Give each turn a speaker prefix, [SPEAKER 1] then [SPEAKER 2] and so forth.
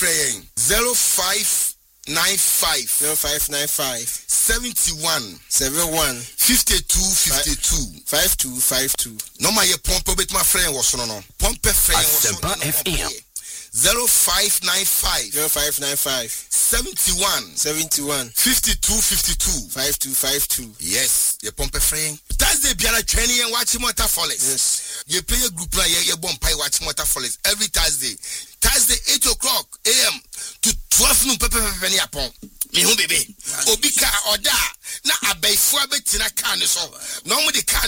[SPEAKER 1] frame 0595 71 52 no my pompe bit my friend was no pompe friend was
[SPEAKER 2] FM
[SPEAKER 1] 0595 71 52 yes ye pompe friend Thursday biara training and watch motor follies
[SPEAKER 3] Yes.
[SPEAKER 1] you play a group like ye bomb pie watch motor follies every Thursday 8 o'clock a.m. to 12 noon pepe ni apon me hu bebe obi ka oda na abaifo abetina kan so no mo de